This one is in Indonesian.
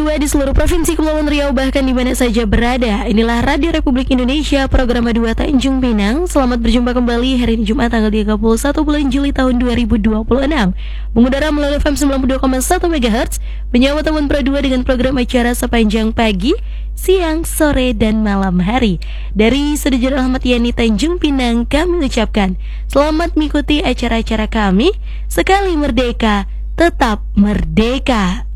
2 di seluruh Provinsi Kepulauan Riau, bahkan di mana saja berada. Inilah Radio Republik Indonesia, program 2 Tanjung Pinang. Selamat berjumpa kembali hari ini Jumat tanggal 31 bulan Juli tahun 2026. Mengudara melalui FM 92,1 MHz, menyapa teman Pro 2 dengan program acara sepanjang pagi, siang, sore, dan malam hari. Dari Studio Ahmad Yani Tanjung Pinang, kami ucapkan selamat mengikuti acara-acara kami. Sekali merdeka, tetap merdeka.